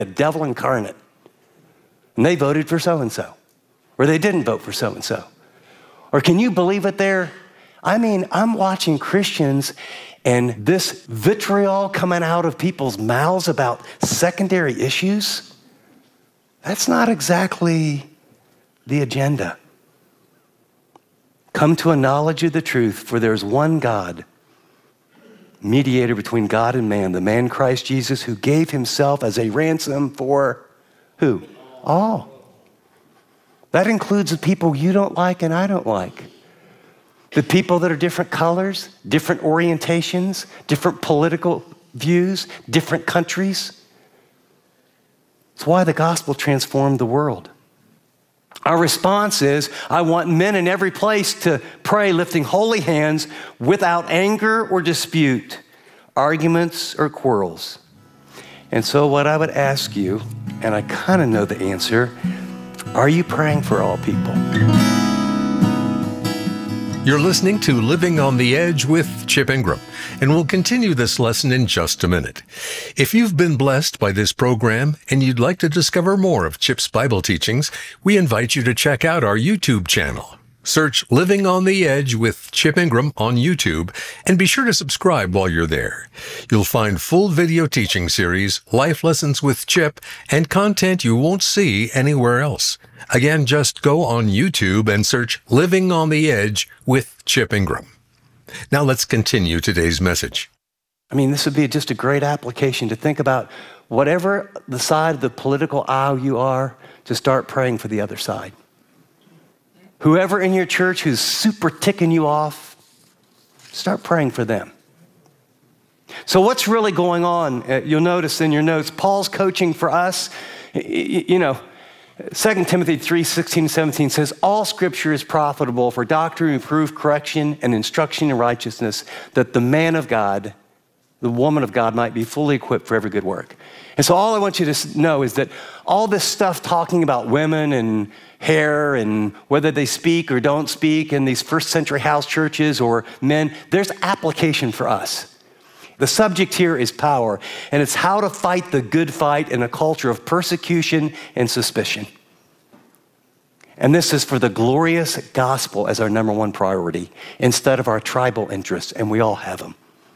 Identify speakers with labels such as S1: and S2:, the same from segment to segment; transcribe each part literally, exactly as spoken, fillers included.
S1: a devil incarnate. And they voted for so-and-so, or they didn't vote for so-and-so. Or can you believe it there? I mean, I'm watching Christians and this vitriol coming out of people's mouths about secondary issues. That's not exactly the agenda. Come to a knowledge of the truth, for there's one God, mediator between God and man, the man Christ Jesus, who gave himself as a ransom for who? All. That includes the people you don't like and I don't like. The people that are different colors, different orientations, different political views, different countries. It's why the gospel transformed the world. Our response is, I want men in every place to pray lifting holy hands without anger or dispute, arguments or quarrels. And so what I would ask you, and I kind of know the answer, are you praying for all people?
S2: You're listening to Living on the Edge with Chip Ingram, and we'll continue this lesson in just a minute. If you've been blessed by this program and you'd like to discover more of Chip's Bible teachings, we invite you to check out our YouTube channel. Search Living on the Edge with Chip Ingram on YouTube, and be sure to subscribe while you're there. You'll find full video teaching series, life lessons with Chip, and content you won't see anywhere else. Again, just go on YouTube and search Living on the Edge with Chip Ingram. Now let's continue today's message.
S1: I mean, this would be just a great application to think about whatever the side of the political aisle you are, to start praying for the other side. Whoever in your church who's super ticking you off, start praying for them. So what's really going on? Uh, you'll notice in your notes, Paul's coaching for us. You, you know, Second Timothy three, sixteen, seventeen says, all scripture is profitable for doctrine, reproof, correction, and instruction in righteousness, that the man of God, the woman of God might be fully equipped for every good work. And so all I want you to know is that all this stuff talking about women and hair and whether they speak or don't speak in these first century house churches or men, there's application for us. The subject here is power, and it's how to fight the good fight in a culture of persecution and suspicion. And this is for the glorious gospel as our number one priority instead of our tribal interests, and we all have them.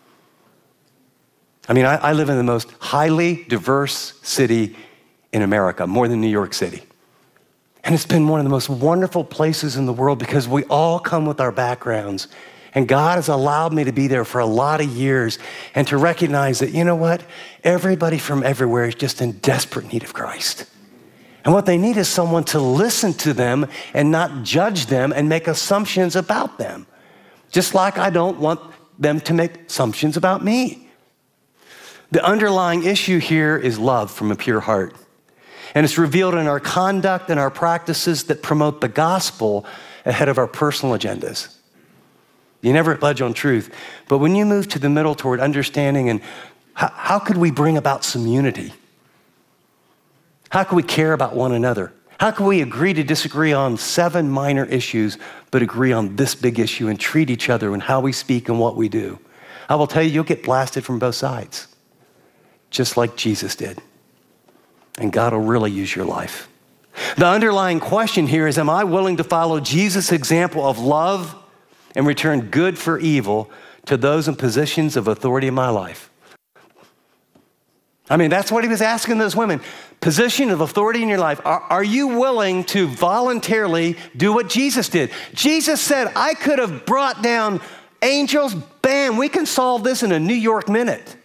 S1: I mean, I, I live in the most highly diverse city in America, more than New York City. And it's been one of the most wonderful places in the world because we all come with our backgrounds. And God has allowed me to be there for a lot of years and to recognize that, you know what? Everybody from everywhere is just in desperate need of Christ. And what they need is someone to listen to them and not judge them and make assumptions about them. Just like I don't want them to make assumptions about me. The underlying issue here is love from a pure heart. And it's revealed in our conduct and our practices that promote the gospel ahead of our personal agendas. You never budge on truth. But when you move to the middle toward understanding and how, how could we bring about some unity? How can we care about one another? How can we agree to disagree on seven minor issues, but agree on this big issue and treat each other and how we speak and what we do? I will tell you, you'll get blasted from both sides, just like Jesus did. And God will really use your life. The underlying question here is, am I willing to follow Jesus' example of love and return good for evil to those in positions of authority in my life? I mean, that's what he was asking those women. Position of authority in your life. Are, are you willing to voluntarily do what Jesus did? Jesus said, I could have brought down angels. Bam, we can solve this in a New York minute.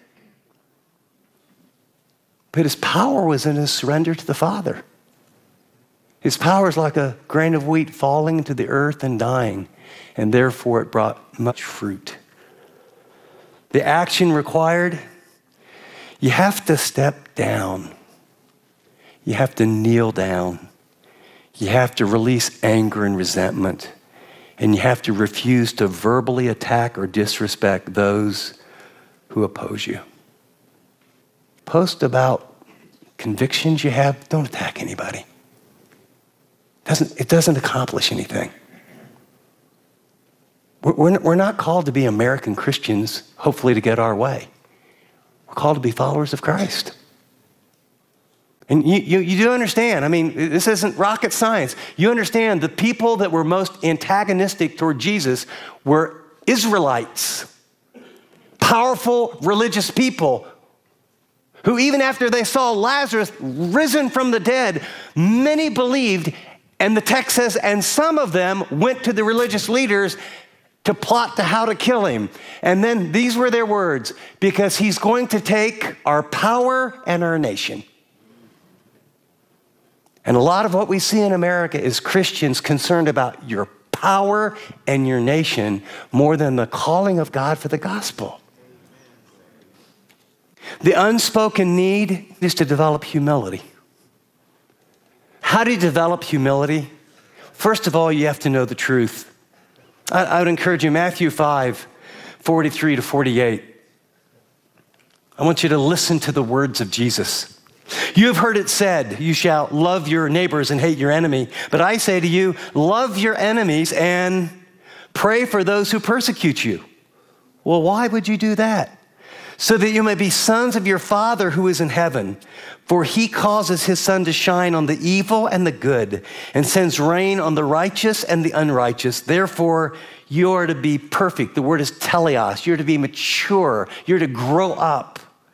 S1: But his power was in his surrender to the Father. His power is like a grain of wheat falling into the earth and dying, and therefore it brought much fruit. The action required, you have to step down. You have to kneel down. You have to release anger and resentment. And you have to refuse to verbally attack or disrespect those who oppose you. Post about convictions you have, don't attack anybody. Doesn't, it doesn't accomplish anything. We're, we're not called to be American Christians, hopefully to get our way. We're called to be followers of Christ. And you, you, you do understand, I mean, this isn't rocket science. You understand the people that were most antagonistic toward Jesus were Israelites, powerful religious people who even after they saw Lazarus risen from the dead, many believed, and the text says, and some of them went to the religious leaders to plot to how to kill him. And then these were their words, because he's going to take our power and our nation. And a lot of what we see in America is Christians concerned about your power and your nation more than the calling of God for the gospel. The unspoken need is to develop humility. How do you develop humility? First of all, you have to know the truth. I, I would encourage you, Matthew five, forty-three to forty-eight. I want you to listen to the words of Jesus. You have heard it said, you shall love your neighbors and hate your enemy. But I say to you, love your enemies and pray for those who persecute you. Well, why would you do that? So that you may be sons of your Father who is in heaven. For he causes his sun to shine on the evil and the good, and sends rain on the righteous and the unrighteous. Therefore, you are to be perfect. The word is teleos. You're to be mature. You're to grow up,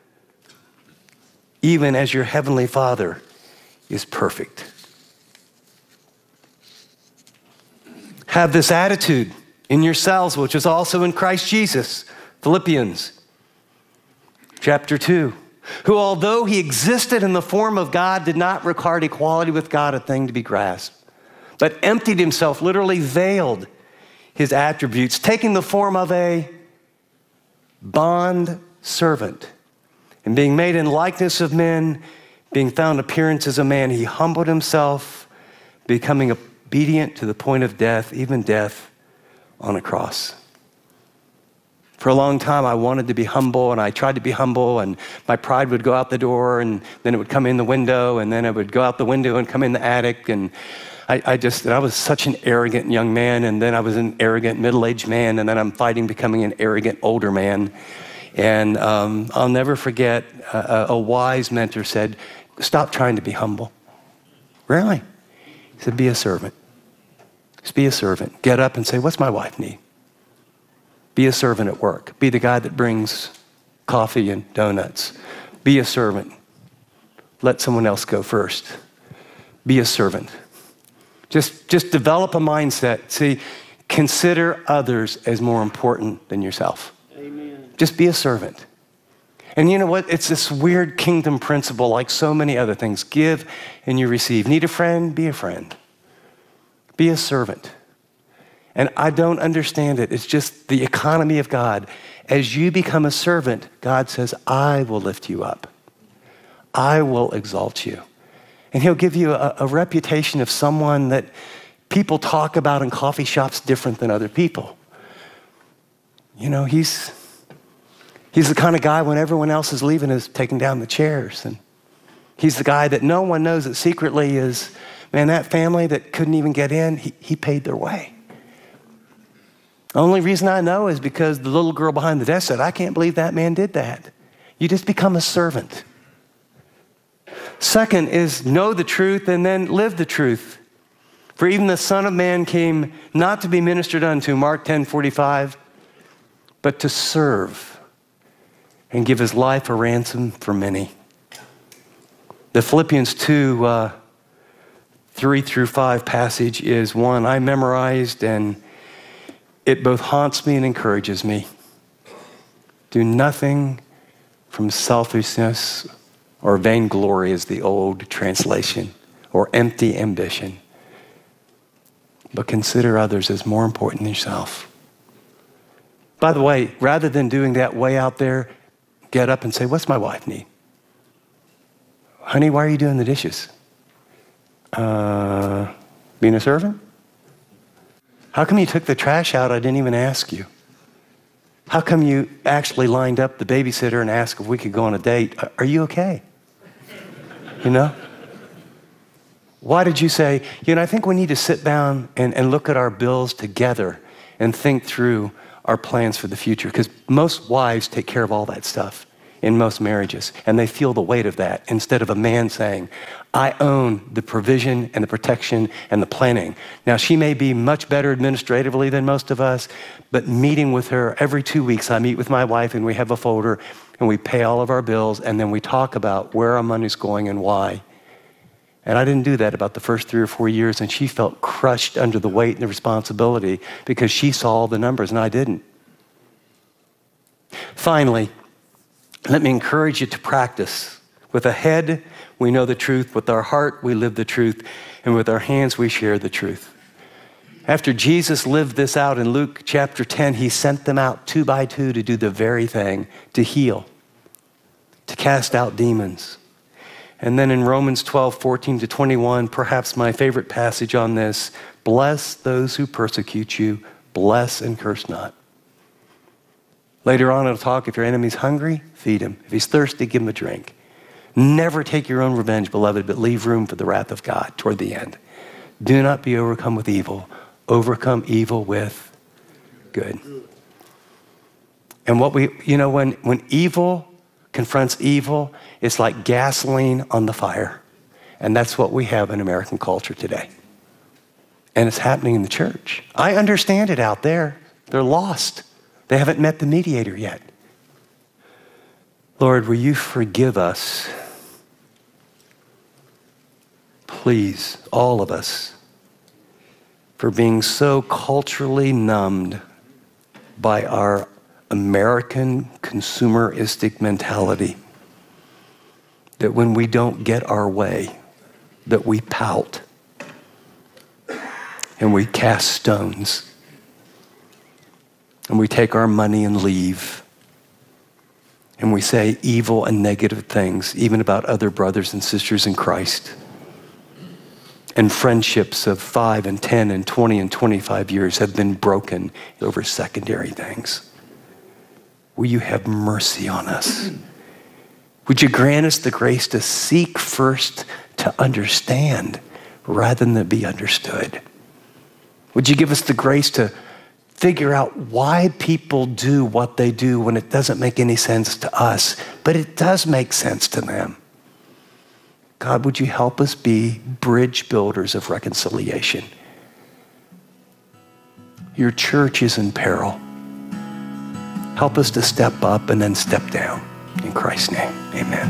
S1: even as your heavenly Father is perfect. Have this attitude in yourselves, which is also in Christ Jesus. Philippians chapter two, who although he existed in the form of God, did not regard equality with God a thing to be grasped, but emptied himself, literally veiled his attributes, taking the form of a bond servant. And being made in likeness of men, being found in appearance as a man, he humbled himself, becoming obedient to the point of death, even death on a cross. For a long time, I wanted to be humble, and I tried to be humble, and my pride would go out the door, and then it would come in the window, and then it would go out the window and come in the attic. And I, I just, and I was such an arrogant young man, and then I was an arrogant middle-aged man, and then I'm fighting becoming an arrogant older man. And um, I'll never forget, a, a wise mentor said, stop trying to be humble. Really? He said, be a servant. Just be a servant. Get up and say, what's my wife need? Be a servant at work. Be the guy that brings coffee and donuts. Be a servant. Let someone else go first. Be a servant. Just, just develop a mindset. See, consider others as more important than yourself. Amen. Just be a servant. And you know what? It's this weird kingdom principle, like so many other things. Give and you receive. Need a friend? Be a friend. Be a servant. And I don't understand it. It's just the economy of God. As you become a servant, God says, I will lift you up. I will exalt you. And he'll give you a, a reputation of someone that people talk about in coffee shops different than other people. You know, he's, he's the kind of guy when everyone else is leaving is taking down the chairs. And he's the guy that no one knows that secretly is, man, that family that couldn't even get in, he, he paid their way. The only reason I know is because the little girl behind the desk said, I can't believe that man did that. You just become a servant. Second is know the truth and then live the truth. For even the Son of Man came not to be ministered unto, Mark ten forty-five, but to serve and give his life a ransom for many. The Philippians two, uh, three through five passage is one I memorized, and it both haunts me and encourages me. Do nothing from selfishness or vainglory is the old translation, or empty ambition, but consider others as more important than yourself. By the way, rather than doing that way out there, get up and say, what's my wife need? Honey, why are you doing the dishes? Uh, being a servant? How come you took the trash out? I didn't even ask you. How come you actually lined up the babysitter and asked if we could go on a date? Are you okay? You know? Why did you say, you know, I think we need to sit down and, and look at our bills together and think through our plans for the future? Because most wives take care of all that stuff. in most marriages, and they feel the weight of that instead of a man saying, I own the provision and the protection and the planning. Now, she may be much better administratively than most of us, but meeting with her every two weeks, I meet with my wife and we have a folder and we pay all of our bills and then we talk about where our money's going and why. And I didn't do that about the first three or four years, and she felt crushed under the weight and the responsibility because she saw all the numbers and I didn't. Finally, let me encourage you to practice. With a head, we know the truth. With our heart, we live the truth. And with our hands, we share the truth. After Jesus lived this out in Luke chapter ten, he sent them out two by two to do the very thing, to heal, to cast out demons. And then in Romans twelve, fourteen to twenty-one, perhaps my favorite passage on this, bless those who persecute you, bless and curse not. Later on, it'll talk, if your enemy's hungry, feed him. If he's thirsty, give him a drink. Never take your own revenge, beloved, but leave room for the wrath of God toward the end. Do not be overcome with evil. Overcome evil with good. And what we, you know, when, when evil confronts evil, it's like gasoline on the fire. And that's what we have in American culture today. And it's happening in the church. I understand it out there. They're lost. They haven't met the mediator yet. Lord, will you forgive us? Please, all of us, for being so culturally numbed by our American consumeristic mentality that when we don't get our way, that we pout and we cast stones and we take our money and leave and we say evil and negative things, even about other brothers and sisters in Christ. And friendships of five and ten and twenty and twenty-five years have been broken over secondary things. Will you have mercy on us? Would you grant us the grace to seek first to understand rather than to be understood? Would you give us the grace to figure out why people do what they do when it doesn't make any sense to us, but it does make sense to them? God, would you help us be bridge builders of reconciliation? Your church is in peril. Help us to step up and then step down. In Christ's name, amen.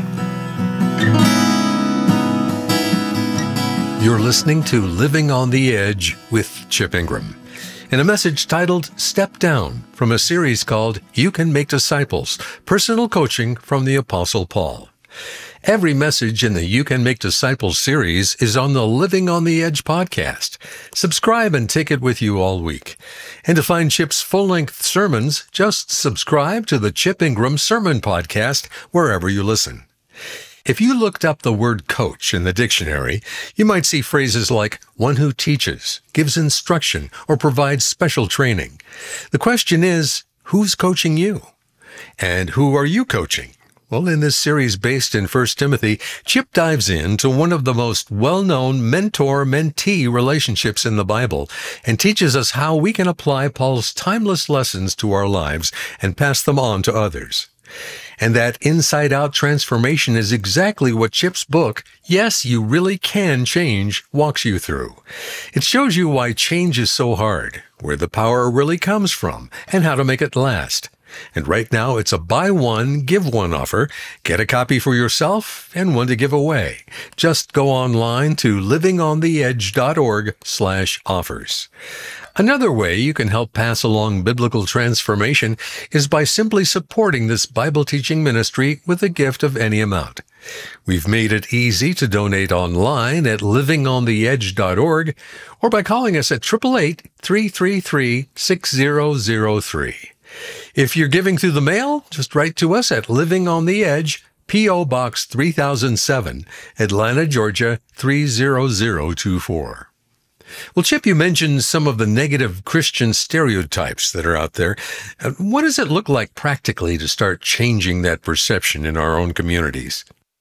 S2: You're listening to Living on the Edge with Chip Ingram, in a message titled Step Down from a series called You Can Make Disciples, Personal Coaching from the Apostle Paul. Every message in the You Can Make Disciples series is on the Living on the Edge podcast. Subscribe and take it with you all week. And to find Chip's full-length sermons, just subscribe to the Chip Ingram Sermon Podcast wherever you listen. If you looked up the word coach in the dictionary, you might see phrases like one who teaches, gives instruction, or provides special training. The question is, who's coaching you? And who are you coaching? Well, in this series based in First Timothy, Chip dives into one of the most well-known mentor-mentee relationships in the Bible and teaches us how we can apply Paul's timeless lessons to our lives and pass them on to others. And that inside-out transformation is exactly what Chip's book, Yes, You Really Can Change, walks you through. It shows you why change is so hard, where the power really comes from, and how to make it last. And right now, it's a buy one, give one offer. Get a copy for yourself and one to give away. Just go online to livingontheedge.org slash offers. Another way you can help pass along biblical transformation is by simply supporting this Bible teaching ministry with a gift of any amount. We've made it easy to donate online at livingontheedge dot org or by calling us at eight eight eight, three three three, six zero zero three. If you're giving through the mail, just write to us at Living on the Edge, P O Box three thousand seven, Atlanta, Georgia three zero zero two four. Well, Chip, you mentioned some of the negative Christian stereotypes that are out there. What does it look like practically to start changing that perception in our own communities?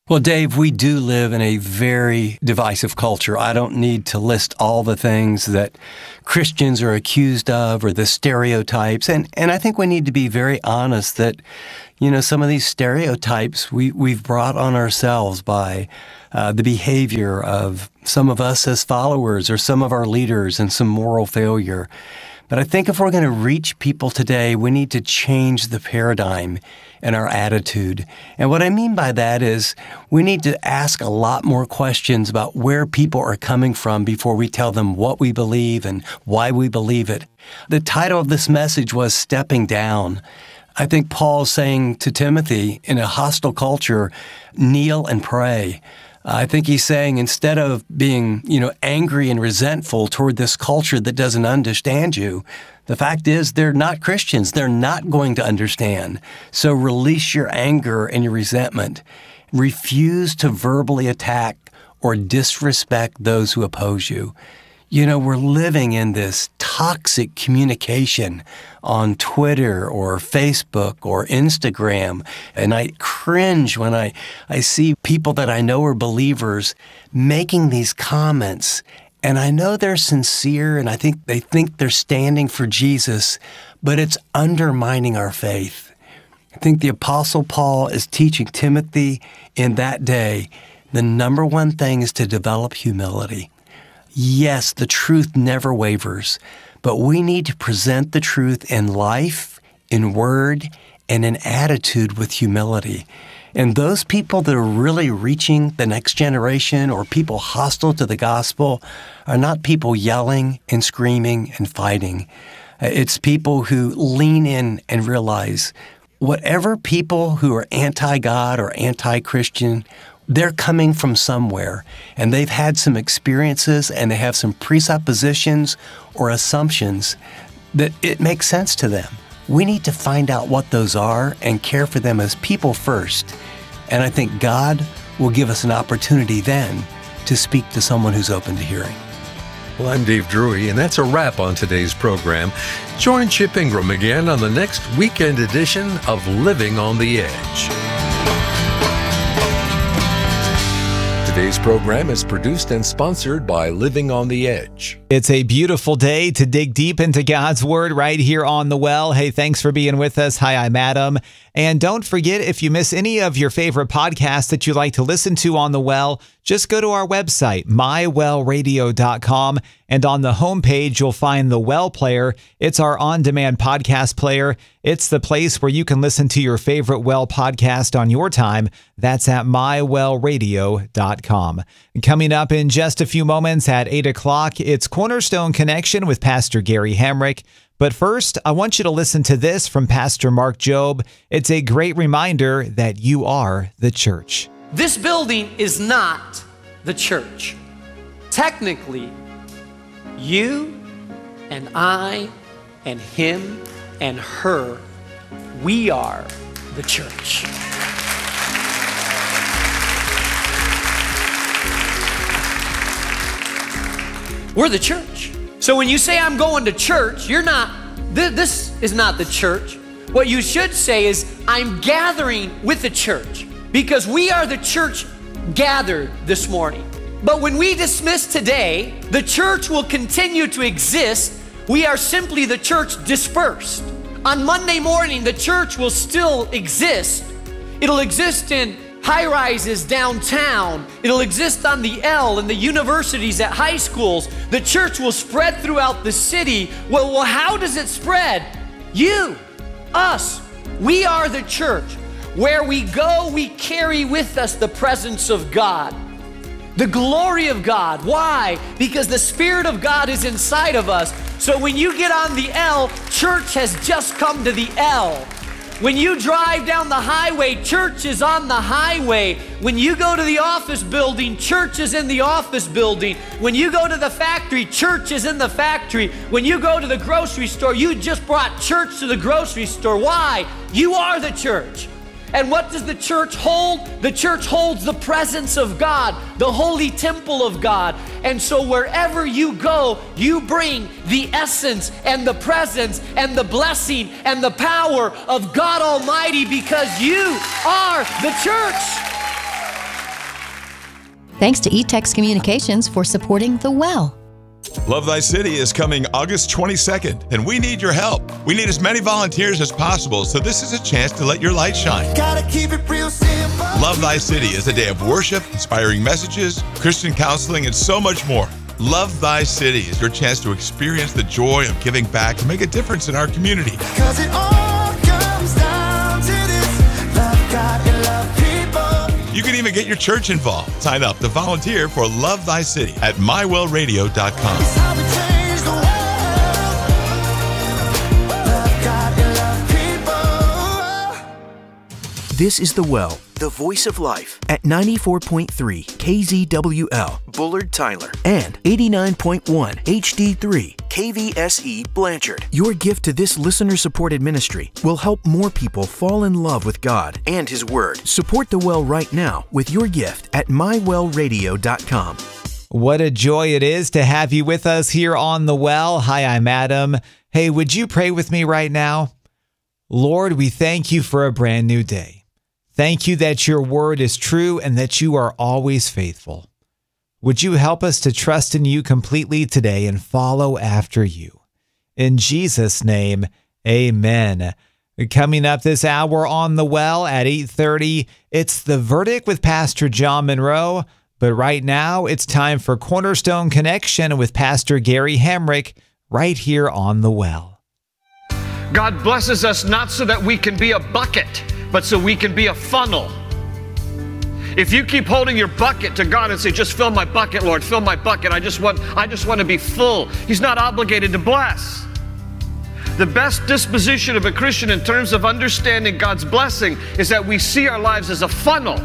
S1: Well, Dave, we do live in a very divisive culture. I don't need to list all the things that Christians are accused of or the stereotypes. And, and I think we need to be very honest that, you know, some of these stereotypes we, we've brought on ourselves by uh, the behavior of some of us as followers or some of our leaders and some moral failure. But I think if we're going to reach people today, we need to change the paradigm and our attitude. And what I mean by that is we need to ask a lot more questions about where people are coming from before we tell them what we believe and why we believe it. The title of this message was Stepping Down. I think Paul's saying to Timothy, in a hostile culture, kneel and pray. I think he's saying instead of being, you know, angry and resentful toward this culture that doesn't understand you, the fact is they're not Christians. They're not going to understand. So release your anger and your resentment. Refuse to verbally attack or disrespect those who oppose you. You know, we're living in this toxic communication on Twitter or Facebook or Instagram, and I cringe when I, I see people that I know are believers making these comments, and I know they're sincere, and I think they think they're standing for Jesus, but it's undermining our faith. I think the Apostle Paul is teaching Timothy in that day, the number one thing is to develop humility. Yes, the truth never wavers, but we need to present the truth in life, in word, and in attitude with humility. And those people that are really reaching the next generation or people hostile to the gospel are not people yelling and screaming and fighting. It's people who lean in and realize whatever people who are anti-God or anti-Christian, they're coming from somewhere, and they've had some experiences, and they have some presuppositions or assumptions that it makes sense to them. We need to find out what those are and care for them as people first. And I think God will give us an opportunity then to speak to someone who's open to hearing.
S2: Well, I'm Dave Drury, and that's a wrap on today's program. Join Chip Ingram again on the next weekend edition of Living on the Edge. Today's program is produced and sponsored by Living on the Edge.
S3: It's a beautiful day to dig deep into God's Word right here on The Well. Hey, thanks for being with us. Hi, I'm Adam. And don't forget, if you miss any of your favorite podcasts that you like to listen to on The Well, just go to our website, my well radio dot com, and on the homepage, you'll find The Well Player. It's our on-demand podcast player. It's the place where you can listen to your favorite Well podcast on your time. That's at my well radio dot com. Coming up in just a few moments at eight o'clock, it's Cornerstone Connection with Pastor Gary Hamrick. But first, I want you to listen to this from Pastor Mark Jobe. It's a great reminder that you are the church.
S4: This building is not the church. Technically, you and I and him and her, we are the church. We're the church. So when you say I'm going to church, you're not, th- this is not the church. What you should say is I'm gathering with the church, because we are the church gathered this morning. But when we dismiss today, the church will continue to exist. We are simply the church dispersed. On Monday morning, the church will still exist. It'll exist in high-rises downtown. It'll exist on the L in the universities, at high schools. The church will spread throughout the city. Well, well, how does it spread? You, us, we are the church. Where we go, we carry with us the presence of God, the glory of God. Why? Because the Spirit of God is inside of us. So when you get on the L, church has just come to the L. When you drive down the highway, church is on the highway. When you go to the office building, church is in the office building. When you go to the factory, church is in the factory. When you go to the grocery store, you just brought church to the grocery store. Why? You are the church. And what does the church hold? The church holds the presence of God, the holy temple of God. And so wherever you go, you bring the essence and the presence and the blessing and the power of God Almighty, because you are the church.
S5: Thanks to eText Communications for supporting The Well.
S6: Love Thy City is coming August twenty-second, and we need your help. We need as many volunteers as possible, so this is a chance to let your light shine.
S7: Gotta keep it real simple.
S6: Love Thy City is a day of worship, inspiring messages, Christian counseling, and so much more. Love Thy City is your chance to experience the joy of giving back to make a difference in our community.
S7: Cause it all comes down to this. Love God and love people.
S6: You can even get your church involved. Sign up to volunteer for Love Thy City at my well radio dot com.
S7: It's how we change the world. Love God and love people.
S8: This is The Well, the voice of life, at ninety-four point three K Z W L, Bullard, Tyler, and eighty-nine point one H D three K V S E, Blanchard. Your gift to this listener-supported ministry will help more people fall in love with God and His Word. Support The Well right now with your gift at my well radio dot com.
S3: What a joy it is to have you with us here on The Well. Hi, I'm Adam. Hey, would you pray with me right now? Lord, we thank you for a brand new day. Thank you that your word is true and that you are always faithful. Would you help us to trust in you completely today and follow after you? In Jesus' name, amen. Coming up this hour on The Well at eight thirty, it's The Verdict with Pastor John Monroe. But right now, it's time for Cornerstone Connection with Pastor Gary Hamrick right here on The Well.
S9: God blesses us not so that we can be a bucket, but so we can be a funnel. If you keep holding your bucket to God and say, just fill my bucket, Lord, fill my bucket. I just want, I just want to be full. He's not obligated to bless. The best disposition of a Christian in terms of understanding God's blessing is that we see our lives as a funnel.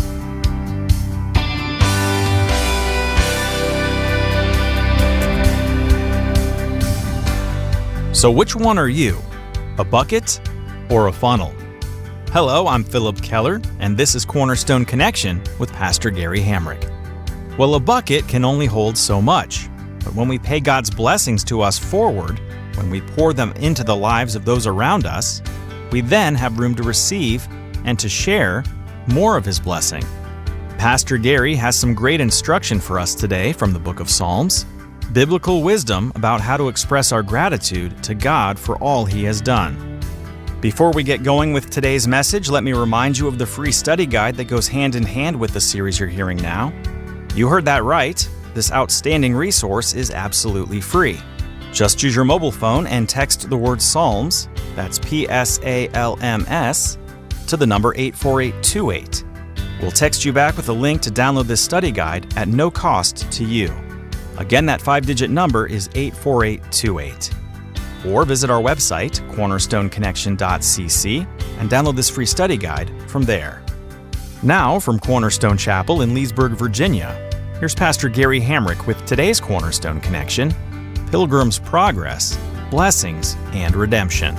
S10: So which one are you? A bucket or a funnel? Hello, I'm Philip Keller, and this is Cornerstone Connection with Pastor Gary Hamrick. Well, a bucket can only hold so much, but when we pay God's blessings to us forward, when we pour them into the lives of those around us, we then have room to receive and to share more of His blessing. Pastor Gary has some great instruction for us today from the book of Psalms, biblical wisdom about how to express our gratitude to God for all He has done. Before we get going with today's message, let me remind you of the free study guide that goes hand in hand with the series you're hearing now. You heard that right. This outstanding resource is absolutely free. Just use your mobile phone and text the word Psalms, that's P S A L M S, to the number eight four eight two eight. We'll text you back with a link to download this study guide at no cost to you. Again, that five-digit number is eight four eight two eight. Or visit our website, cornerstone connection dot c c, and download this free study guide from there. Now, from Cornerstone Chapel in Leesburg, Virginia, here's Pastor Gary Hamrick with today's Cornerstone Connection, Pilgrim's Progress, Blessings, and Redemption.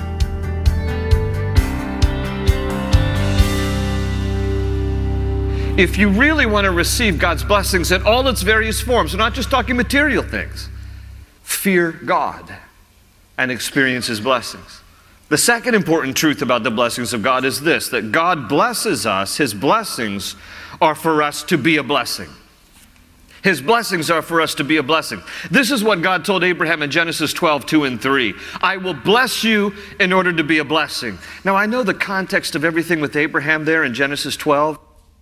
S9: If you really want to receive God's blessings in all its various forms, we're not just talking material things, fear God and experience His blessings. The second important truth about the blessings of God is this, that God blesses us. His blessings are for us to be a blessing. His blessings are for us to be a blessing. This is what God told Abraham in Genesis twelve, two and three. I will bless you in order to be a blessing. Now, I know the context of everything with Abraham there in Genesis twelve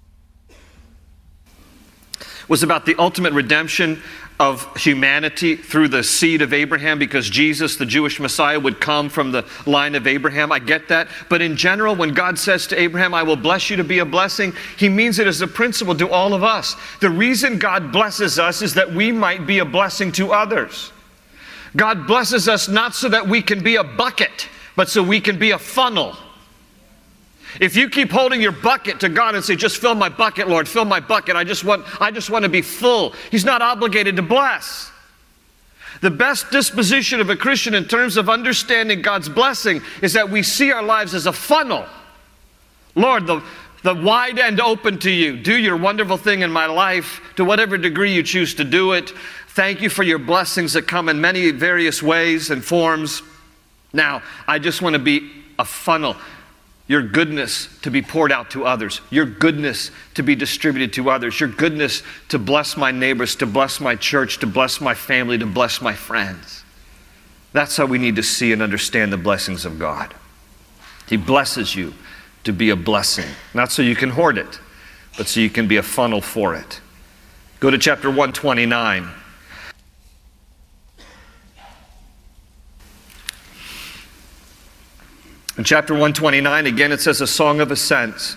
S9: was about the ultimate redemption of humanity through the seed of Abraham, because Jesus, the Jewish Messiah, would come from the line of Abraham. I get that. But in general, when God says to Abraham, I will bless you to be a blessing, He means it as a principle to all of us. The reason God blesses us is that we might be a blessing to others. God blesses us not so that we can be a bucket, but so we can be a funnel. If you keep holding your bucket to God and say, just fill my bucket, Lord, fill my bucket. I just want, I just want to be full. He's not obligated to bless. The best disposition of a Christian in terms of understanding God's blessing is that we see our lives as a funnel. Lord, the, the wide end open to you. Do your wonderful thing in my life to whatever degree you choose to do it. Thank you for your blessings that come in many various ways and forms. Now, I just want to be a funnel. your goodness to be poured out to others, your goodness to be distributed to others, your goodness to bless my neighbors, to bless my church, to bless my family, to bless my friends. That's how we need to see and understand the blessings of God. He blesses you to be a blessing, not so you can hoard it, but so you can be a funnel for it. Go to chapter one twenty-nine. In chapter one twenty-nine, again, it says a song of ascents.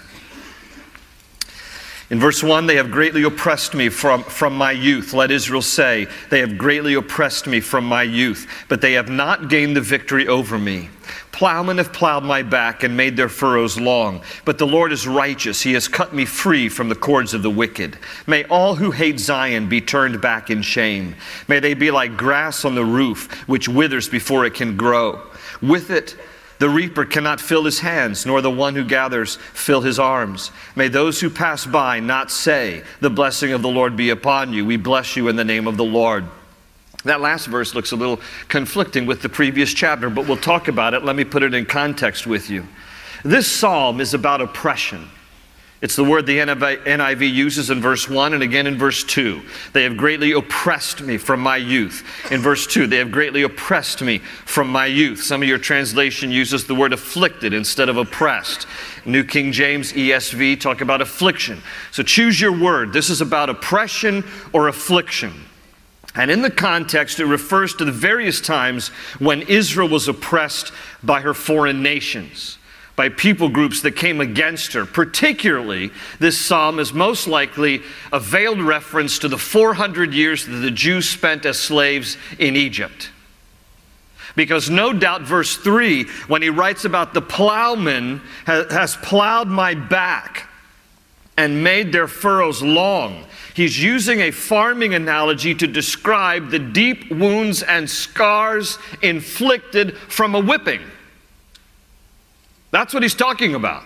S9: In verse one, they have greatly oppressed me from, from my youth. Let Israel say, they have greatly oppressed me from my youth, but they have not gained the victory over me. Plowmen have plowed my back and made their furrows long, but the Lord is righteous. He has cut me free from the cords of the wicked. May all who hate Zion be turned back in shame. May they be like grass on the roof, which withers before it can grow. With it, the reaper cannot fill his hands, nor the one who gathers fill his arms. May those who pass by not say, the blessing of the Lord be upon you. We bless you in the name of the Lord. That last verse looks a little conflicting with the previous chapter, but we'll talk about it. Let me put it in context with you. This psalm is about oppression. It's the word the N I V uses in verse one and again in verse two. They have greatly oppressed me from my youth. In verse two, they have greatly oppressed me from my youth. Some of your translation uses the word afflicted instead of oppressed. New King James, E S V talk about affliction. So choose your word. This is about oppression or affliction. And in the context, it refers to the various times when Israel was oppressed by her foreign nations, by people groups that came against her. Particularly, this psalm is most likely a veiled reference to the four hundred years that the Jews spent as slaves in Egypt. Because no doubt verse three, when he writes about the plowman has plowed my back and made their furrows long, he's using a farming analogy to describe the deep wounds and scars inflicted from a whipping. That's what he's talking about.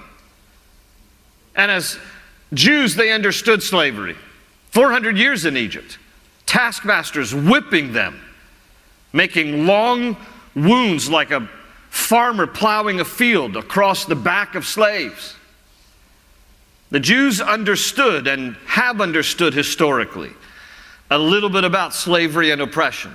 S9: And as Jews, they understood slavery. four hundred years in Egypt. Taskmasters whipping them, making long wounds like a farmer plowing a field across the back of slaves. The Jews understood and have understood historically a little bit about slavery and oppression.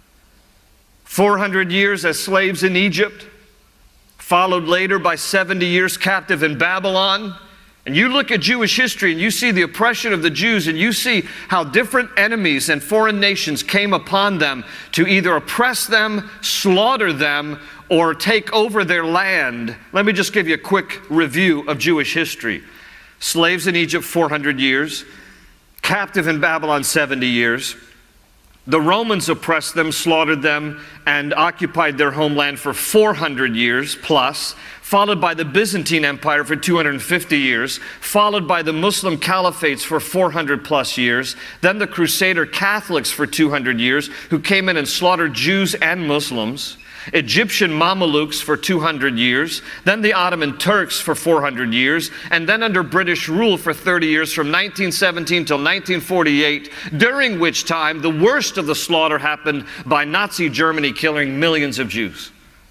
S9: four hundred years as slaves in Egypt, followed later by seventy years captive in Babylon. And you look at Jewish history and you see the oppression of the Jews, and you see how different enemies and foreign nations came upon them to either oppress them, slaughter them, or take over their land. Let me just give you a quick review of Jewish history. Slaves in Egypt, four hundred years. Captive in Babylon, seventy years. The Romans oppressed them, slaughtered them, and occupied their homeland for four hundred years plus, followed by the Byzantine Empire for two hundred fifty years, followed by the Muslim caliphates for four hundred plus years, then the Crusader Catholics for two hundred years, who came in and slaughtered Jews and Muslims, Egyptian Mamelukes for two hundred years, then the Ottoman Turks for four hundred years, and then under British rule for thirty years from nineteen seventeen till nineteen forty-eight, during which time the worst of the slaughter happened by Nazi Germany killing millions of Jews.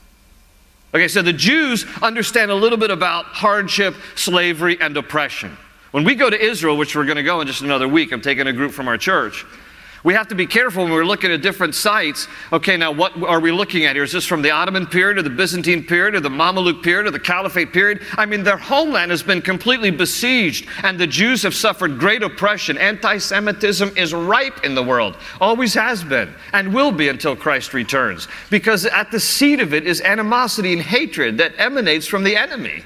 S9: Okay, so the Jews understand a little bit about hardship, slavery, and oppression. When we go to Israel, which we're going to go in just another week, I'm taking a group from our church, we have to be careful when we're looking at different sites. Okay, now what are we looking at here? Is this from the Ottoman period or the Byzantine period or the Mameluke period or the Caliphate period? I mean, their homeland has been completely besieged, and the Jews have suffered great oppression. Anti-Semitism is ripe in the world, always has been, and will be until Christ returns. Because at the seat of it is animosity and hatred that emanates from the enemy.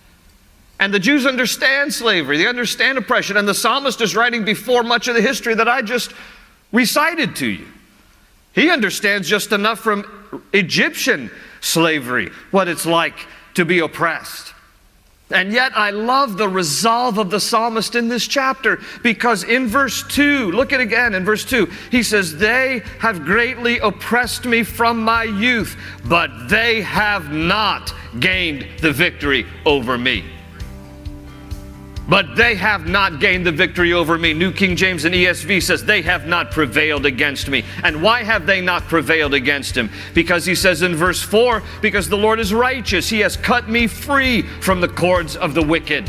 S9: And the Jews understand slavery, they understand oppression, and the psalmist is writing before much of the history that I just recited to you. He understands just enough from Egyptian slavery what it's like to be oppressed. And yet I love the resolve of the psalmist in this chapter, because in verse two, look at it again in verse two, he says, they have greatly oppressed me from my youth, but they have not gained the victory over me. But they have not gained the victory over me. New King James and E S V says they have not prevailed against me. And why have they not prevailed against him? Because he says in verse four, because the Lord is righteous. He has cut me free from the cords of the wicked.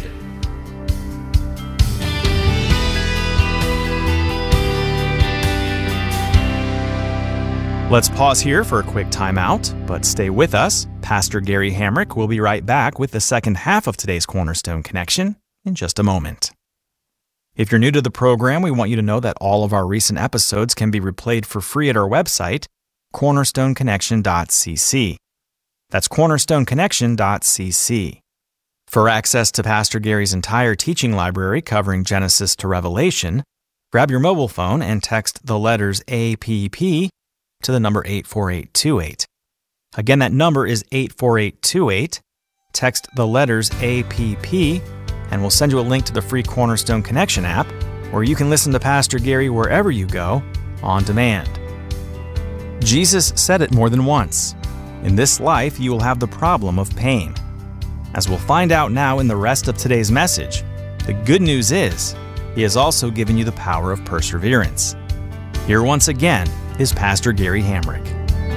S10: Let's pause here for a quick timeout, but stay with us. Pastor Gary Hamrick will be right back with the second half of today's Cornerstone Connection in just a moment. If you're new to the program, we want you to know that all of our recent episodes can be replayed for free at our website, cornerstone connection dot c c. That's cornerstone connection dot c c. For access to Pastor Gary's entire teaching library covering Genesis to Revelation, grab your mobile phone and text the letters A P P to the number eight four eight two eight. Again, that number is eight four eight two eight. Text the letters A P P, and we'll send you a link to the free Cornerstone Connection app, where you can listen to Pastor Gary wherever you go, on demand. Jesus said it more than once. In this life, you will have the problem of pain. As we'll find out now in the rest of today's message, the good news is, He has also given you the power of perseverance. Here once again is Pastor Gary Hamrick.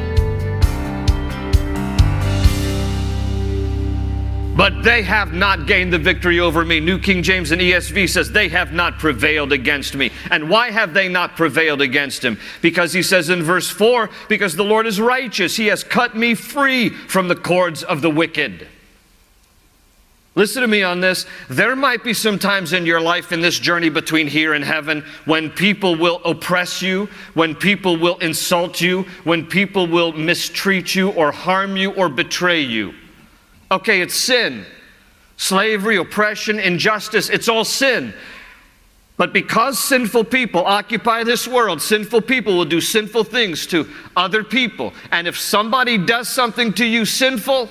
S9: But they have not gained the victory over me. New King James and E S V says they have not prevailed against me. And why have they not prevailed against him? Because he says in verse four, because the Lord is righteous. He has cut me free from the cords of the wicked. Listen to me on this. There might be some times in your life in this journey between here and heaven when people will oppress you, when people will insult you, when people will mistreat you or harm you or betray you. Okay, it's sin. Slavery, oppression, injustice, it's all sin. But because sinful people occupy this world, sinful people will do sinful things to other people. And if somebody does something to you sinful,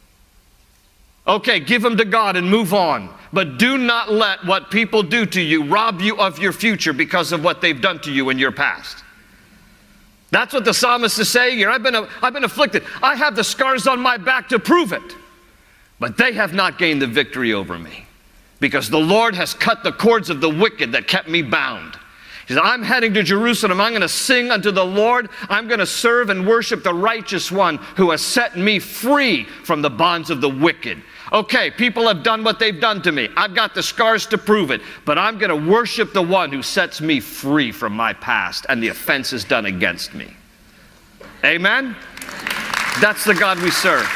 S9: okay, give them to God and move on. But do not let what people do to you rob you of your future because of what they've done to you in your past. That's what the psalmist is saying here. I've been, I've been afflicted. I have the scars on my back to prove it. But they have not gained the victory over me, because the Lord has cut the cords of the wicked that kept me bound. He said, I'm heading to Jerusalem. I'm going to sing unto the Lord. I'm going to serve and worship the righteous one who has set me free from the bonds of the wicked. Okay, people have done what they've done to me. I've got the scars to prove it, but I'm going to worship the one who sets me free from my past and the offenses done against me. Amen? That's the God we serve.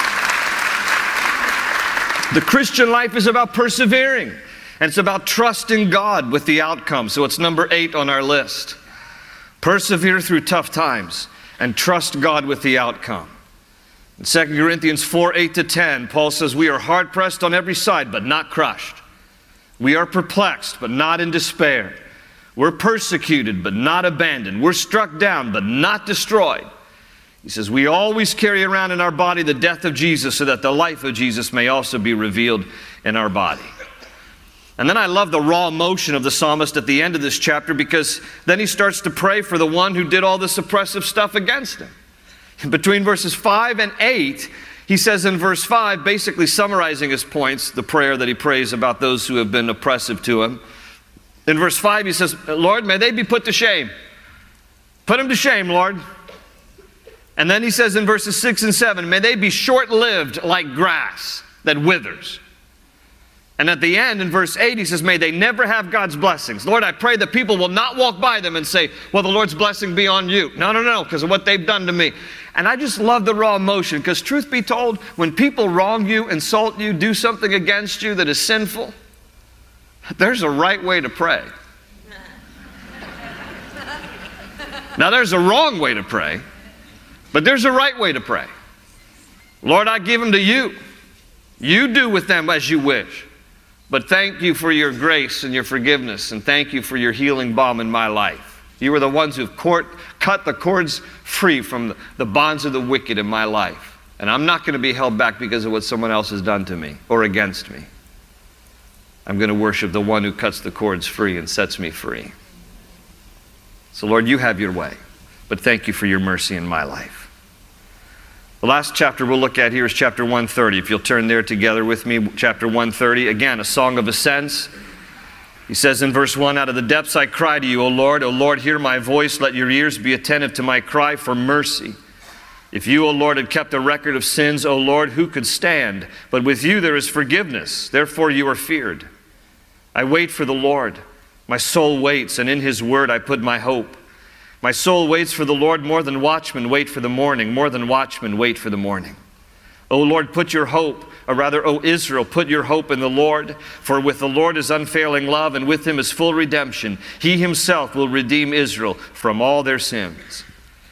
S9: The Christian life is about persevering, and it's about trusting God with the outcome. So it's number eight on our list. Persevere through tough times and trust God with the outcome. In Second Corinthians four, eight to ten, Paul says, we are hard-pressed on every side, but not crushed. We are perplexed, but not in despair. We're persecuted, but not abandoned. We're struck down, but not destroyed. He says, we always carry around in our body the death of Jesus so that the life of Jesus may also be revealed in our body. And then I love the raw emotion of the psalmist at the end of this chapter, because then he starts to pray for the one who did all this oppressive stuff against him. Between verses five and eight, he says in verse five, basically summarizing his points, the prayer that he prays about those who have been oppressive to him. In verse five, he says, Lord, may they be put to shame. Put them to shame, Lord. And then he says in verses six and seven, may they be short-lived like grass that withers. And at the end, in verse eight, he says, may they never have God's blessings. Lord, I pray that people will not walk by them and say, well, the Lord's blessing be on you. No, no, no, because of what they've done to me. And I just love the raw emotion, because truth be told, when people wrong you, insult you, do something against you that is sinful, there's a right way to pray. Now, there's a wrong way to pray. But there's a right way to pray. Lord, I give them to you. You do with them as you wish. But thank you for your grace and your forgiveness, and thank you for your healing balm in my life. You are the ones who've court, cut the cords free from the, the bonds of the wicked in my life. And I'm not going to be held back because of what someone else has done to me or against me. I'm going to worship the one who cuts the cords free and sets me free. So Lord, you have your way. But thank you for your mercy in my life. The last chapter we'll look at here is chapter one thirty. If you'll turn there together with me, chapter one thirty. Again, a song of ascents. He says in verse one, out of the depths I cry to you, O Lord. O Lord, hear my voice. Let your ears be attentive to my cry for mercy. If you, O Lord, had kept a record of sins, O Lord, who could stand? But with you there is forgiveness. Therefore you are feared. I wait for the Lord. My soul waits, and in his word I put my hope. My soul waits for the Lord more than watchmen wait for the morning, more than watchmen wait for the morning. O Lord, put your hope, or rather, O Israel, put your hope in the Lord, for with the Lord is unfailing love, and with him is full redemption. He himself will redeem Israel from all their sins.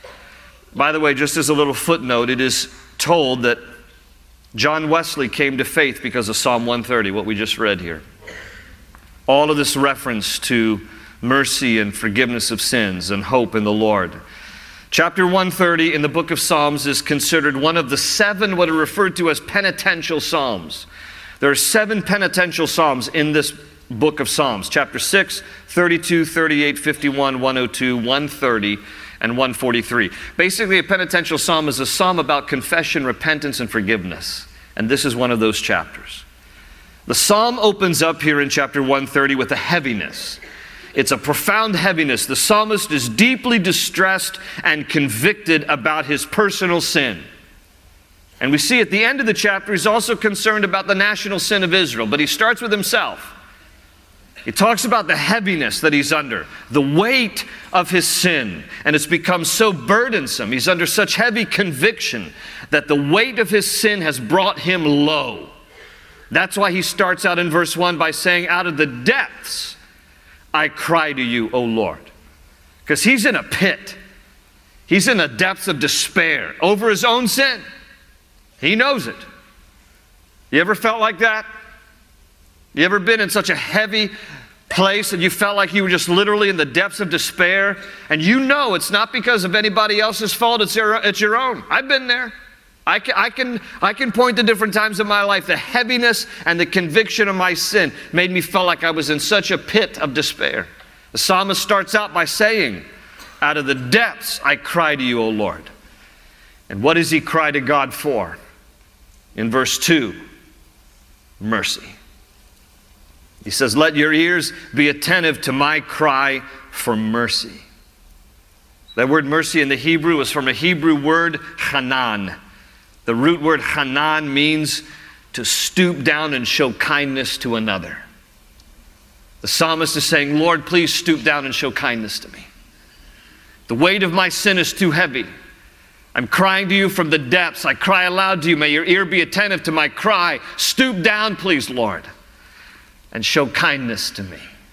S9: By the way, just as a little footnote, it is told that John Wesley came to faith because of Psalm one thirty, what we just read here. All of this reference to mercy and forgiveness of sins and hope in the Lord. Chapter one thirty in the book of Psalms is considered one of the seven what are referred to as penitential psalms. There are seven penitential psalms in this book of Psalms. Chapter six, thirty-two, thirty-eight, fifty-one, one oh two, one thirty, and one forty-three. Basically, a penitential psalm is a psalm about confession, repentance, and forgiveness. And this is one of those chapters. The psalm opens up here in chapter one thirty with a heaviness. It's a profound heaviness. The psalmist is deeply distressed and convicted about his personal sin. And we see at the end of the chapter, he's also concerned about the national sin of Israel, but he starts with himself. He talks about the heaviness that he's under, the weight of his sin, and it's become so burdensome. He's under such heavy conviction that the weight of his sin has brought him low. That's why he starts out in verse one by saying, out of the depths I cry to you, O Lord. Because he's in a pit. He's in the depths of despair over his own sin. He knows it. You ever felt like that? You ever been in such a heavy place and you felt like you were just literally in the depths of despair? And you know it's not because of anybody else's fault, it's your, it's your own. I've been there. I can, I, can, I can point to different times in my life. The heaviness and the conviction of my sin made me feel like I was in such a pit of despair. The psalmist starts out by saying, out of the depths I cry to you, O Lord. And what does he cry to God for? In verse two, mercy. He says, let your ears be attentive to my cry for mercy. That word mercy in the Hebrew is from a Hebrew word, hanan. The root word hanan means to stoop down and show kindness to another. The psalmist is saying, Lord, please stoop down and show kindness to me. The weight of my sin is too heavy. I'm crying to you from the depths. I cry aloud to you. May your ear be attentive to my cry. Stoop down, please, Lord, and show kindness to me.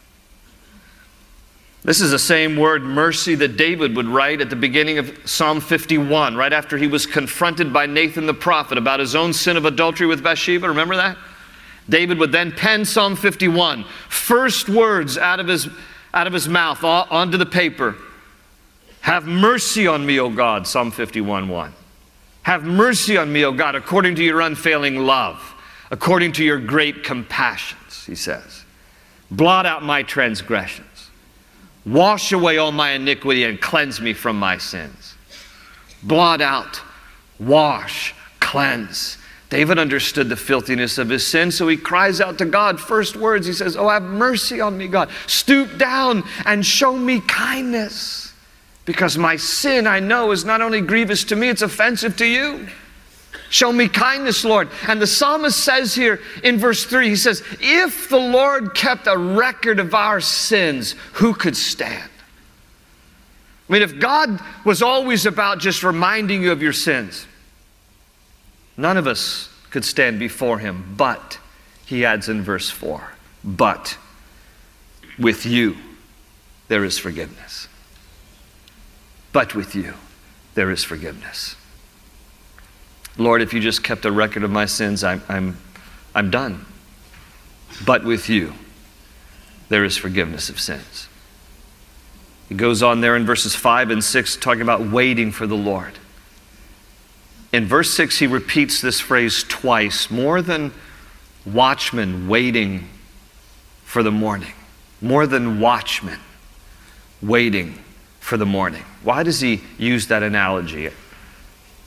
S9: This is the same word, mercy, that David would write at the beginning of Psalm fifty-one, right after he was confronted by Nathan the prophet about his own sin of adultery with Bathsheba. Remember that? David would then pen Psalm fifty-one, first words out of his, out of his mouth onto the paper. Have mercy on me, O God, Psalm fifty-one, one. Have mercy on me, O God, according to your unfailing love, according to your great compassions, he says. Blot out my transgressions. Wash away all my iniquity and cleanse me from my sins. Blot out, wash, cleanse. David understood the filthiness of his sin, so he cries out to God. First words, he says, oh, have mercy on me, God. Stoop down and show me kindness. Because my sin, I know, is not only grievous to me, it's offensive to you. Show me kindness, Lord. And the psalmist says here in verse three, he says, if the Lord kept a record of our sins, who could stand? I mean, if God was always about just reminding you of your sins, none of us could stand before him. But, he adds in verse four, but with you there is forgiveness. But with you there is forgiveness. Lord, if you just kept a record of my sins, I'm, I'm, I'm done. But with you, there is forgiveness of sins. He goes on there in verses five and six, talking about waiting for the Lord. In verse six, he repeats this phrase twice, more than watchmen waiting for the morning. More than watchmen waiting for the morning. Why does he use that analogy?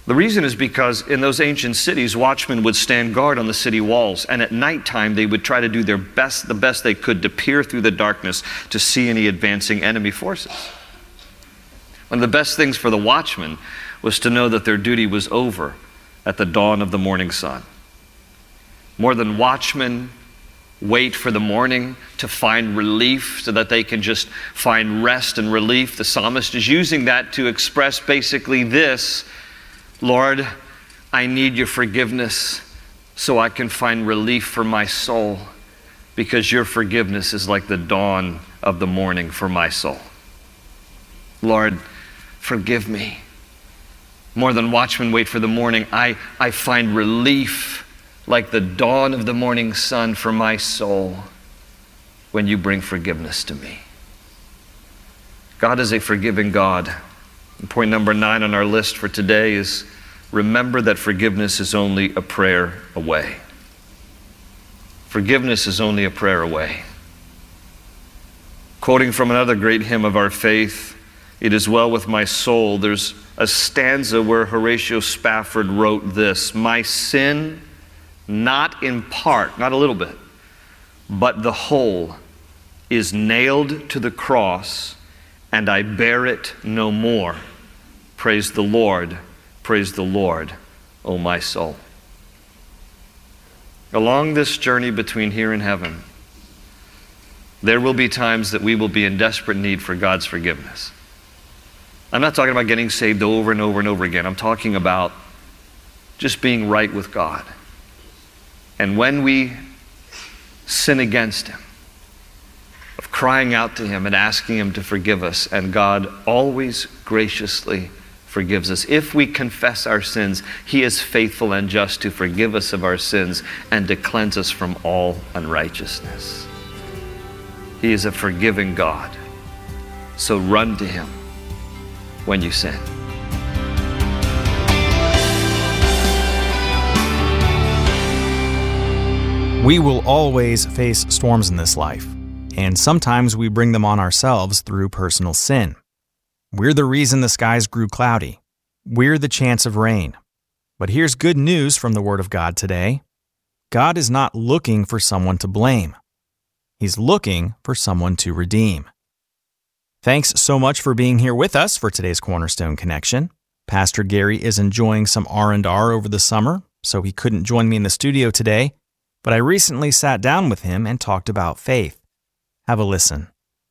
S9: The reason is because in those ancient cities, watchmen would stand guard on the city walls, and at nighttime they would try to do their best, the best they could to peer through the darkness to see any advancing enemy forces. One of the best things for the watchmen was to know that their duty was over at the dawn of the morning sun. More than watchmen wait for the morning to find relief so that they can just find rest and relief, the psalmist is using that to express basically this: Lord, I need your forgiveness so I can find relief for my soul, because your forgiveness is like the dawn of the morning for my soul. Lord, forgive me. More than watchmen wait for the morning, I, I find relief like the dawn of the morning sun for my soul when you bring forgiveness to me. God is a forgiving God. And point number nine on our list for today is remember that forgiveness is only a prayer away. Forgiveness is only a prayer away. Quoting from another great hymn of our faith, "It is well with my soul," there's a stanza where Horatio Spafford wrote this: "My sin, not in part, not a little bit, but the whole, is nailed to the cross, and I bear it no more. Praise the Lord, praise the Lord, O my soul." Along this journey between here and heaven, there will be times that we will be in desperate need for God's forgiveness. I'm not talking about getting saved over and over and over again. I'm talking about just being right with God. And when we sin against Him, of crying out to Him and asking Him to forgive us, and God always graciously forgives us. If we confess our sins, He is faithful and just to forgive us of our sins and to cleanse us from all unrighteousness. He is a forgiving God. So run to Him when you sin.
S10: We will always face storms in this life, and sometimes we bring them on ourselves through personal sin. We're the reason the skies grew cloudy. We're the chance of rain. But here's good news from the Word of God today. God is not looking for someone to blame. He's looking for someone to redeem. Thanks so much for being here with us for today's Cornerstone Connection. Pastor Gary is enjoying some R and R over the summer, so he couldn't join me in the studio today, but I recently sat down with him and talked about faith. Have a listen.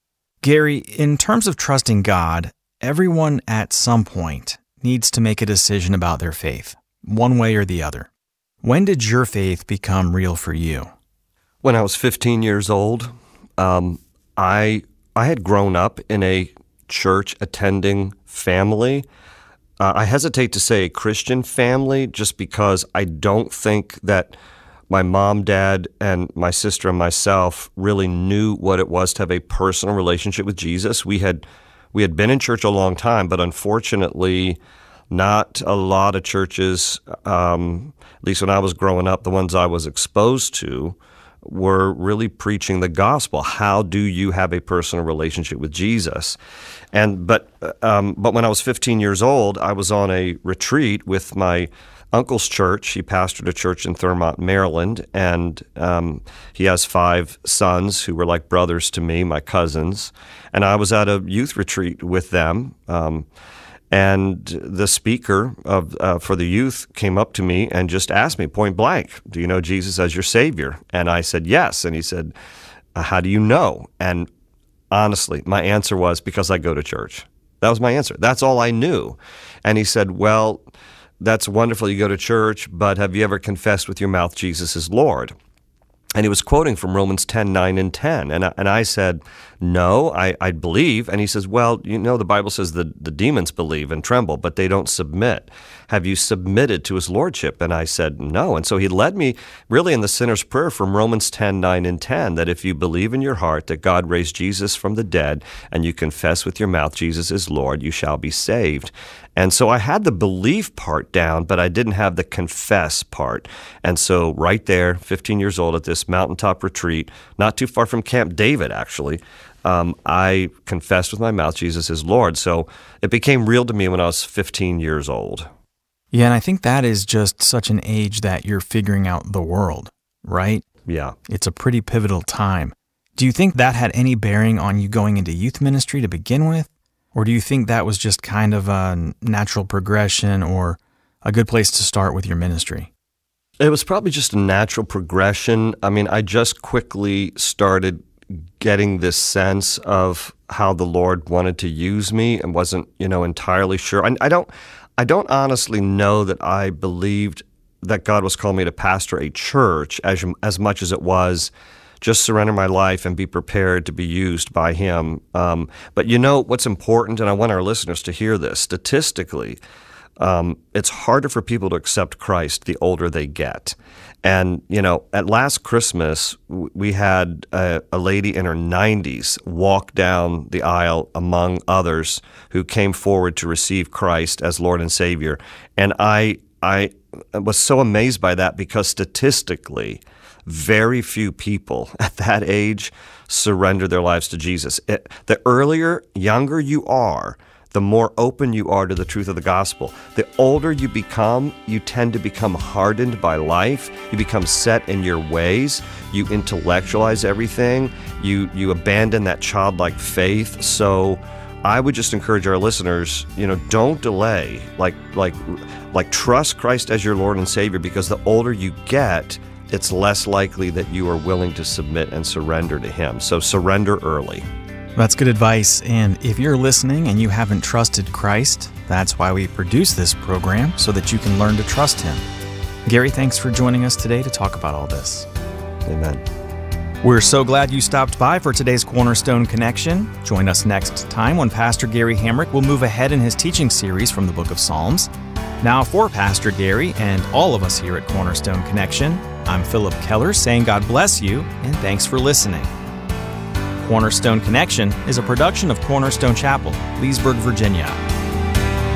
S10: Gary, in terms of trusting God, everyone at some point needs to make a decision about their faith, one way or the other. When did your faith become real for you?
S11: When I was fifteen years old, um, I I had grown up in a church-attending family. Uh, I hesitate to say a Christian family just because I don't think that my mom, dad, and my sister and myself really knew what it was to have a personal relationship with Jesus. We had we had been in church a long time, but unfortunately, not a lot of churches, um, at least when I was growing up, the ones I was exposed to, were really preaching the gospel. How do you have a personal relationship with Jesus? And but um, but when I was fifteen years old, I was on a retreat with my uncle's church. He pastored a church in Thurmont, Maryland, and um, he has five sons who were like brothers to me, my cousins. And I was at a youth retreat with them. Um, And the speaker of uh, for the youth came up to me and just asked me point blank, "Do you know Jesus as your Savior?" And I said, "Yes." And he said, "How do you know?" And honestly, my answer was, "Because I go to church." That was my answer. That's all I knew. And he said, "Well, that's wonderful you go to church, but have you ever confessed with your mouth Jesus is Lord?" And he was quoting from Romans ten, nine, and ten. And I, and I said, "No, I, I believe." And he says, "Well, you know, the Bible says the, the demons believe and tremble, but they don't submit. Have you submitted to his lordship?" And I said, "No." And so he led me really in the sinner's prayer from Romans ten, nine, and ten, that if you believe in your heart that God raised Jesus from the dead and you confess with your mouth Jesus is Lord, you shall be saved. And so I had the belief part down, but I didn't have the confess part. And so right there, fifteen years old at this mountaintop retreat, not too far from Camp David, actually, um, I confessed with my mouth Jesus is Lord. So it became real to me when I was fifteen years old.
S10: Yeah, and I think that is just such an age that you're figuring out the world, right?
S11: Yeah.
S10: It's a pretty pivotal time. Do you think that had any bearing on you going into youth ministry to begin with? Or do you think that was just kind of a natural progression or a good place to start with your ministry?
S11: It was probably just a natural progression. I mean, I just quickly started getting this sense of how the Lord wanted to use me and wasn't, you know, entirely sure. I, I don't, I don't honestly know that I believed that God was calling me to pastor a church as as much as it was just surrender my life and be prepared to be used by Him. Um, but you know what's important, and I want our listeners to hear this, statistically, um, it's harder for people to accept Christ the older they get. And, you know, at last Christmas, we had a, a lady in her nineties walk down the aisle among others who came forward to receive Christ as Lord and Savior. And I, I was so amazed by that because statistically, very few people at that age surrender their lives to Jesus. It, the earlier, younger you are, the more open you are to the truth of the gospel. The older you become, you tend to become hardened by life. You become set in your ways. You intellectualize everything. You you abandon that childlike faith. So I would just encourage our listeners, you know, don't delay. Like like like trust Christ as your Lord and Savior, because the older you get, it's less likely that you are willing to submit and surrender to Him. So surrender early.
S10: That's good advice, and if you're listening and you haven't trusted Christ, that's why we produce this program, so that you can learn to trust Him. Gary, thanks for joining us today to talk about all this.
S11: Amen.
S10: We're so glad you stopped by for today's Cornerstone Connection. Join us next time when Pastor Gary Hamrick will move ahead in his teaching series from the book of Psalms. Now for Pastor Gary and all of us here at Cornerstone Connection, I'm Philip Keller saying God bless you and thanks for listening. Cornerstone Connection is a production of Cornerstone Chapel, Leesburg, Virginia.